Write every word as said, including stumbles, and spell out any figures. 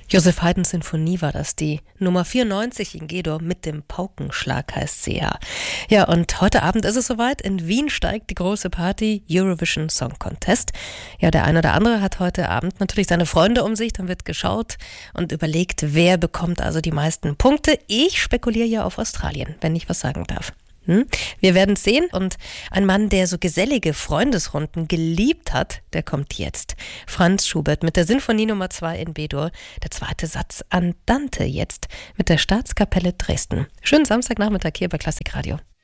Joseph Haydns Sinfonie war das, die Nummer vierundneunzig in G-Dur mit dem Paukenschlag heißt sie ja. Ja, und heute Abend ist es soweit. In Wien steigt die große Party Eurovision Song Contest. Ja, der eine oder andere hat heute Abend natürlich seine Freunde um sich. Dann wird geschaut und überlegt, wer bekommt also die meisten Punkte. Ich spekuliere ja auf Australien, wenn ich was sagen darf. Hm? Wir werden es sehen, und ein Mann, der so gesellige Freundesrunden geliebt hat, der kommt jetzt. Franz Schubert mit der Sinfonie Nummer zwei in B-Dur, der zweite Satz Andante jetzt mit der Staatskapelle Dresden. Schönen Samstagnachmittag hier bei Klassikradio.